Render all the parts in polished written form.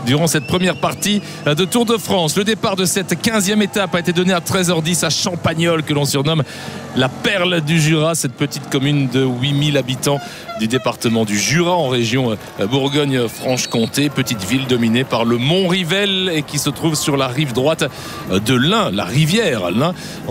durant cette première partie de Tour de France. Le départ de cette 15e étape a été donné à 13h10 à Champagnole, que l'on surnomme la perle du Jura, cette petite commune de 8000 habitants du département du Jura en région Bourgogne-Franche-Comté, petite ville dominée par le mont Rivel et qui se trouve sur la rive droite de l'Ain, la rivière l'Ain,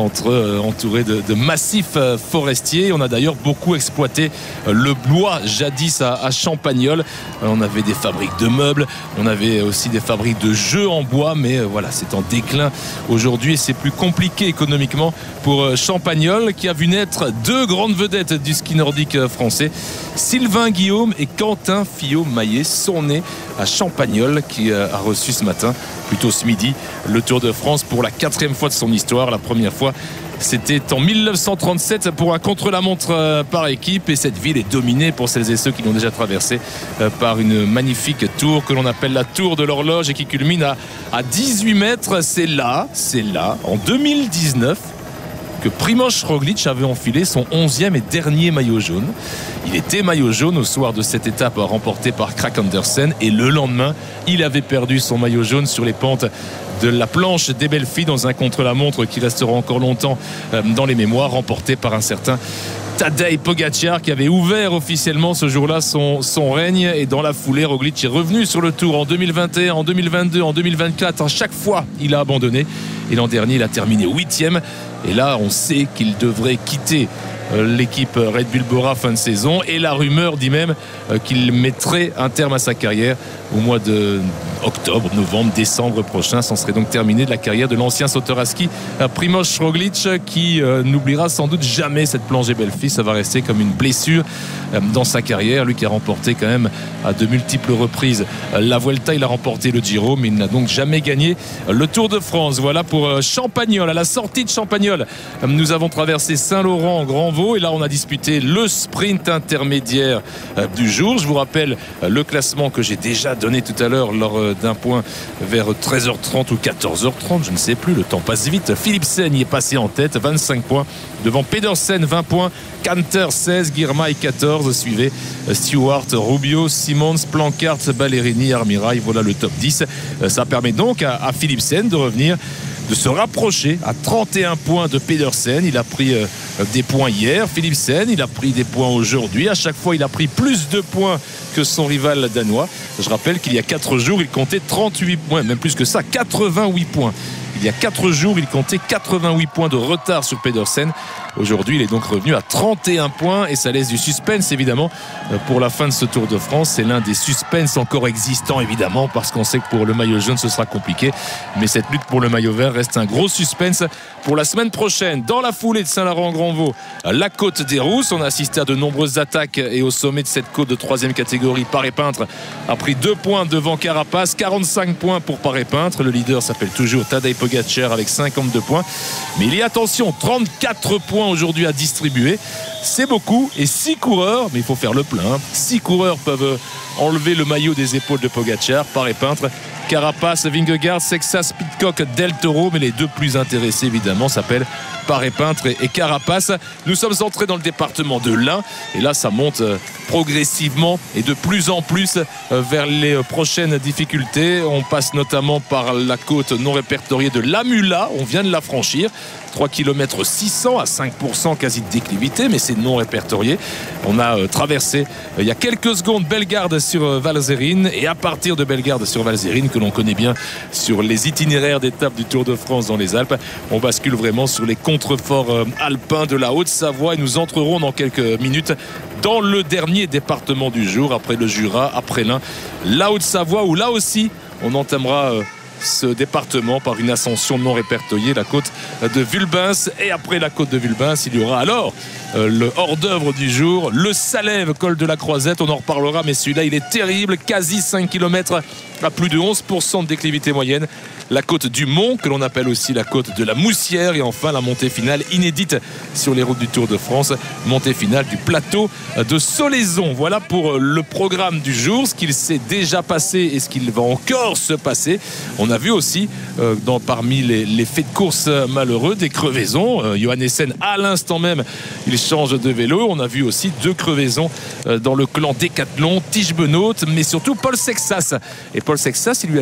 entourée de massifs forestiers. On a d'ailleurs beaucoup exploité le bois jadis à Champagnole. On avait des fabriques de meubles, on avait aussi des fabriques de jeux en bois, mais voilà, c'est en déclin aujourd'hui et c'est plus compliqué économiquement pour Champagnole, qui a vu naître deux grandes vedettes du ski nordique français. Sylvain Guillaume et Quentin Fillon-Maillet sont nés à Champagnole, qui a reçu ce matin, plutôt ce midi, le Tour de France pour la 4e fois de son histoire. La première fois, c'était en 1937 pour un contre-la-montre par équipe, et cette ville est dominée, pour celles et ceux qui l'ont déjà traversée, par une magnifique tour que l'on appelle la tour de l'horloge et qui culmine à 18 mètres. C'est là, en 2019, que Primož Roglič avait enfilé son 11e et dernier maillot jaune. Il était maillot jaune au soir de cette étape remportée par Kragh Andersen, et le lendemain, il avait perdu son maillot jaune sur les pentes de la planche des belles filles dans un contre-la-montre qui restera encore longtemps dans les mémoires, remporté par un certain Tadej Pogačar, qui avait ouvert officiellement ce jour-là son règne. Et dans la foulée, Roglič est revenu sur le Tour en 2021, en 2022, en 2024. À chaque fois, il a abandonné. Et l'an dernier, il a terminé 8e. Et là, on sait qu'il devrait quitter l'équipe Red Bull Bora fin de saison, et la rumeur dit même qu'il mettrait un terme à sa carrière au mois de octobre, novembre, décembre prochain. C'en serait donc terminé de la carrière de l'ancien sauteur à ski Primož Roglič, qui n'oubliera sans doute jamais cette plongée Belfi. Ça va rester comme une blessure dans sa carrière, lui qui a remporté quand même à de multiples reprises la Vuelta. Il a remporté le Giro, mais il n'a donc jamais gagné le Tour de France. Voilà pour Champagnole. À la sortie de Champagnole, nous avons traversé Saint-Laurent, Grandvaux, et là on a disputé le sprint intermédiaire du jour. Je vous rappelle le classement que j'ai déjà donné tout à l'heure lors d'un point vers 13h30 ou 14h30, je ne sais plus, le temps passe vite. Philipsen y est passé en tête, 25 points, devant Pedersen 20 points, Canter 16, Girmay 14, suivez Stewart, Rubio, Simons, Plancart, Ballerini, Armirail. Voilà le top 10. Ça permet donc à Philipsen de revenir, de se rapprocher à 31 points de Pedersen. Il a pris des points hier, Philipsen, il a pris des points aujourd'hui. À chaque fois, il a pris plus de points que son rival danois. Je rappelle qu'il y a 4 jours, il comptait 38 points, même plus que ça, 88 points. Il y a 4 jours, il comptait 88 points de retard sur Pedersen. Aujourd'hui, il est donc revenu à 31 points et ça laisse du suspense évidemment pour la fin de ce Tour de France. C'est l'un des suspens encore existants évidemment, parce qu'on sait que pour le maillot jaune ce sera compliqué, mais cette lutte pour le maillot vert reste un gros suspense pour la semaine prochaine. Dans la foulée de Saint-Laurent-Grandvaux, la côte des Rousses, on a assisté à de nombreuses attaques, et au sommet de cette côte de 3e catégorie, Paré-Peintre a pris 2 points devant Carapaz, 45 points pour Paré-Peintre. Le leader s'appelle toujours Tadej Pogačar avec 52 points, mais il y a, attention, 34 points aujourd'hui à distribuer. C'est beaucoup, et 6 coureurs, mais il faut faire le plein, 6 coureurs peuvent enlever le maillot des épaules de Pogačar. Paré-Peintre, Carapaz, Vingegaard, Sexas, Pidcock, Del Toro, mais les deux plus intéressés évidemment s'appellent Paré-Peintre et Carapaz. Nous sommes entrés dans le département de l'Ain, et là ça monte progressivement et de plus en plus vers les prochaines difficultés. On passe notamment par la côte non répertoriée de l'Amula, on vient de la franchir, 3 km 600 à 5% quasi de déclivité, mais c'est non répertorié. On a traversé il y a quelques secondes Bellegarde sur Valzerine, et à partir de Bellegarde sur Valzerine, que l'on connaît bien sur les itinéraires d'étapes du Tour de France dans les Alpes, on bascule vraiment sur les contreforts alpins de la Haute-Savoie, et nous entrerons dans quelques minutes dans le dernier département du jour, après le Jura, après l'Ain, la Haute-Savoie, où là aussi on entamera ce département par une ascension non répertoriée, la côte de Vulbens. Et après la côte de Vulbens, il y aura alors le hors-d'œuvre du jour, le Salève, col de la Croisette. On en reparlera, mais celui-là il est terrible, quasi 5 km à plus de 11% de déclivité moyenne. La côte du Mont, que l'on appelle aussi la côte de la Moussière, et enfin la montée finale inédite sur les routes du Tour de France, montée finale du plateau de Solaison. Voilà pour le programme du jour, ce qu'il s'est déjà passé et ce qu'il va encore se passer. On a vu aussi parmi les faits de course malheureux des crevaisons. Johannessen, à l'instant même, il change de vélo. On a vu aussi 2 crevaisons dans le clan Décathlon, Tige Benoît, mais surtout Paul Sexas. Et Paul Sexas, il lui a